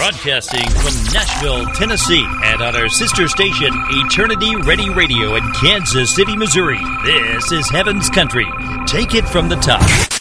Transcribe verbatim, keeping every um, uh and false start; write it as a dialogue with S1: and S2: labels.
S1: Broadcasting from Nashville, Tennessee, and on our sister station, Eternity Ready Radio in Kansas City, Missouri. This is Heaven's Country. Take it from the top.